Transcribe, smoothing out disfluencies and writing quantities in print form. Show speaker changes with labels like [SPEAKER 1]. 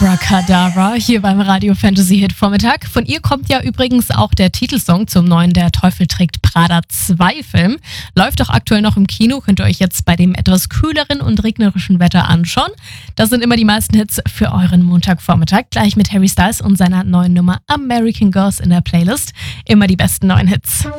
[SPEAKER 1] Abracadabra hier beim Radio Fantasy Hit Vormittag. Von ihr kommt ja übrigens auch der Titelsong zum neuen Der Teufel trägt Prada 2 Film. Läuft auch aktuell noch im Kino, könnt ihr euch jetzt bei dem etwas kühleren und regnerischen Wetter anschauen. Das sind immer die meisten Hits für euren Montagvormittag. Gleich mit Harry Styles und seiner neuen Nummer American Girls in der Playlist. Immer die besten neuen Hits.